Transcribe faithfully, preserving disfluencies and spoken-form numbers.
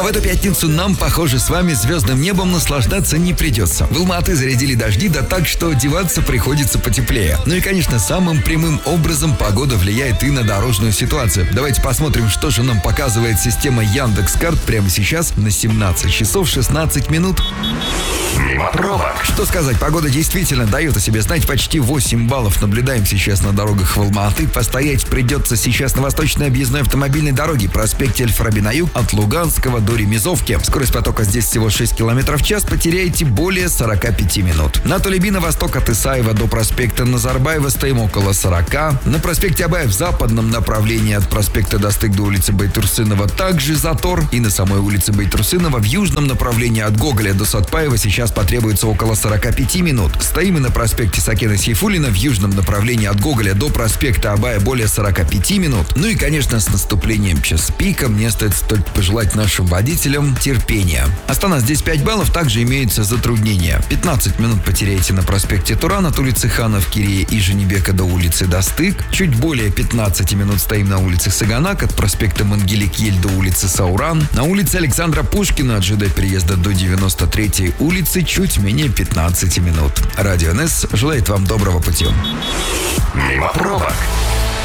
в эту пятницу нам, похоже, с вами звездным небом наслаждаться не придется. В Алма-Аты зарядили дожди, да так, что одеваться приходится потеплее. Ну и, конечно, самым прямым образом погода влияет и на дорожную ситуацию. Давайте посмотрим, что же нам показывает система Яндекс.Карт прямо сейчас на семнадцать часов шестнадцать минут. Мимо пробок. Что сказать, погода действительно дает о себе знать. Почти восемь баллов наблюдаем сейчас на дорогах в Алма-Аты. Постоять придется сейчас на восточной объездной автомобильной дороге, проспекте Эльфраби на юг от Луганского до Ремезовки. Скорость потока здесь всего шесть километров в час, потеряете более сорок пять минут. На Толеби на восток от Исаева до проспекта Назарбаева стоим около сорока. На проспекте Абая в западном направлении от проспекта Достык до улицы Байтурсынова также затор. И на самой улице Байтурсынова в южном направлении от Гоголя до Сатпаева сейчас потребуется около сорок пять минут. Стоим и на проспекте Сакена Сейфуллина в южном направлении от Гоголя до проспекта Абая более сорок пять минут. Ну и, конечно, с наступлением час пика мне остается только пожелать нашим водителям терпения. Осталось здесь пять баллов, также имеются затруднения. пятнадцать минут потеряете на проспекте Туран от улицы Ханов Кирия и Женебека до улицы Достык. Чуть более пятнадцать минут стоим на улице Саганак от проспекта Мангелик-Ель до улицы Сауран. На улице Александра Пушкина от ЖД переезда до девяносто третьей улицы чуть менее пятнадцать минут. Радио эн эс желает вам доброго пути. Мимо пробок.